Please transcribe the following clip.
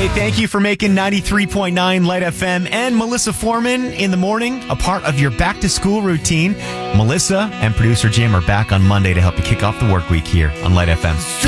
thank you for making 93.9 Light FM and Melissa Foreman in the morning a part of your back-to-school routine. Melissa and producer Jim are back on Monday to help you kick off the work week here on Light FM.